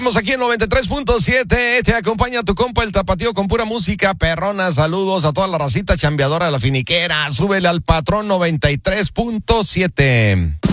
Estamos aquí en 93.7, te acompaña tu compa el Tapatío con pura música perrona. Saludos a toda la racita chambeadora de la finiquera. Súbele al patrón 93.7.